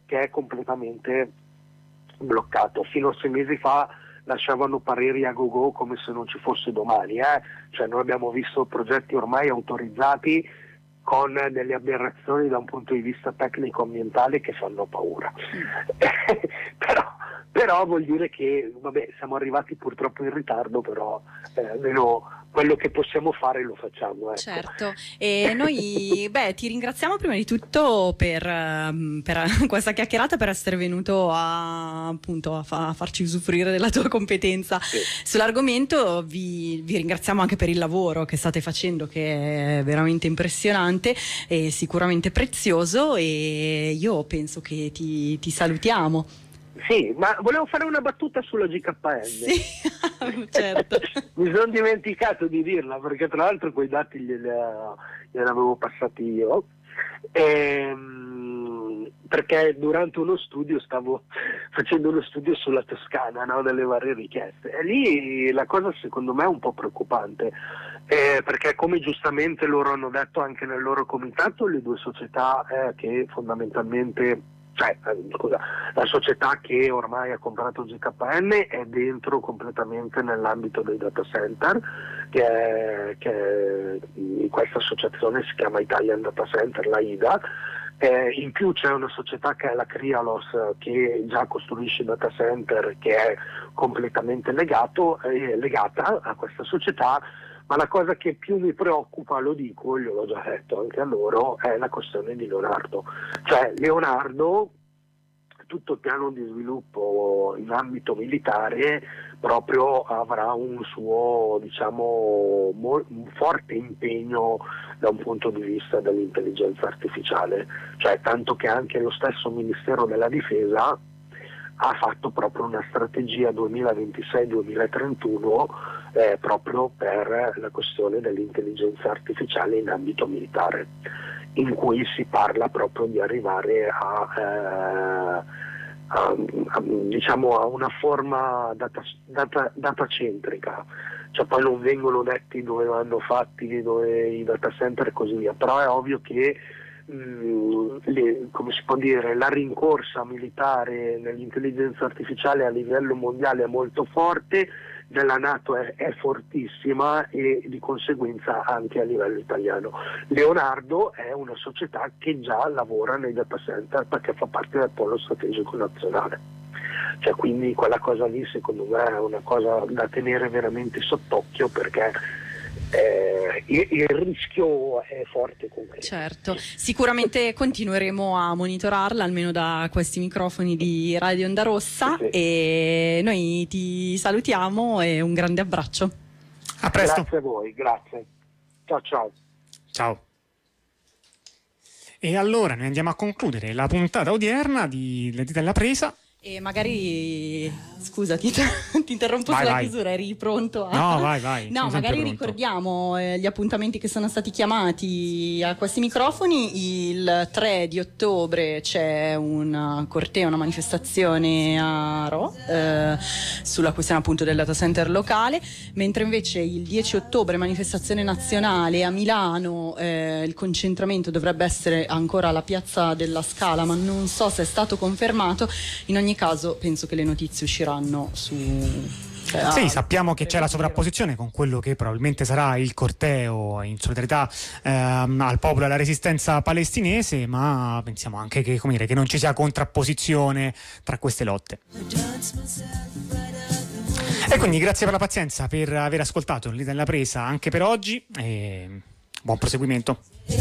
che è completamente bloccato. Fino a 6 mesi fa lasciavano pareri a go-go come se non ci fosse domani, cioè noi abbiamo visto progetti ormai autorizzati con delle aberrazioni da un punto di vista tecnico-ambientale che fanno paura. Però vuol dire che siamo arrivati purtroppo in ritardo, però almeno quello che possiamo fare lo facciamo. Ecco. Certo, e noi ti ringraziamo prima di tutto per questa chiacchierata, per essere venuto a farci usufruire della tua competenza sull'argomento. Vi ringraziamo anche per il lavoro che state facendo, che è veramente impressionante e sicuramente prezioso, e io penso che ti salutiamo. Sì, ma volevo fare una battuta sulla GKN. Sì, certo. Mi sono dimenticato di dirla, perché tra l'altro quei dati glieli avevo passati io, perché durante uno studio stavo facendo uno studio sulla Toscana, no, delle varie richieste, e lì la cosa secondo me è un po' preoccupante, perché come giustamente loro hanno detto anche nel loro comitato, le due società che fondamentalmente la società che ormai ha comprato GKN è dentro completamente nell'ambito dei data center, che questa associazione si chiama Italian Data Center, la IDA. In più c'è una società che è la Crialos, che già costruisce data center, che è completamente legata a questa società. Ma la cosa che più mi preoccupa, lo dico, gliel'ho già detto anche a loro, è la questione di Leonardo. Cioè Leonardo, tutto il piano di sviluppo in ambito militare proprio avrà un suo, un forte impegno da un punto di vista dell'intelligenza artificiale. Cioè tanto che anche lo stesso Ministero della Difesa ha fatto proprio una strategia 2026-2031 proprio per la questione dell'intelligenza artificiale in ambito militare, in cui si parla proprio di arrivare a una forma datacentrica, cioè poi non vengono detti dove vanno fatti, dove i data center e così via, però è ovvio che come si può dire, la rincorsa militare nell'intelligenza artificiale a livello mondiale è molto forte, nella NATO è fortissima, e di conseguenza anche a livello italiano. Leonardo è una società che già lavora nei data center perché fa parte del polo strategico nazionale. Cioè, quindi quella cosa lì secondo me è una cosa da tenere veramente sott'occhio, perché il rischio è forte comunque. Certo, sicuramente continueremo a monitorarla, almeno da questi microfoni di Radio Onda Rossa, sì. E noi ti salutiamo e un grande abbraccio. A presto. Grazie a voi, grazie. Ciao. Ciao. E allora noi andiamo a concludere la puntata odierna di Le dita alla presa. E magari, scusa, ti interrompo sulla chiusura, eri pronto? No, vai. No, magari ricordiamo gli appuntamenti che sono stati chiamati a questi microfoni. Il 3 di ottobre c'è un corteo, una manifestazione a Rho sulla questione appunto del data center locale, mentre invece il 10 ottobre manifestazione nazionale a Milano. Il concentramento dovrebbe essere ancora alla Piazza della Scala, ma non so se è stato confermato. In ogni caso penso che le notizie usciranno su... Sì, sappiamo che c'è la sovrapposizione con quello che probabilmente sarà il corteo in solidarietà al popolo e alla resistenza palestinese, ma pensiamo anche che, che non ci sia contrapposizione tra queste lotte. E quindi grazie per la pazienza, per aver ascoltato Lì nella presa anche per oggi, e buon proseguimento.